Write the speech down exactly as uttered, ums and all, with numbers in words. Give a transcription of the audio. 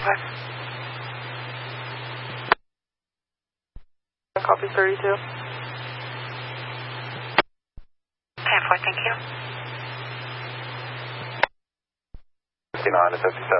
Okay. Copy thirty-two. ten four, thank you. fifty-nine to fifty-seven.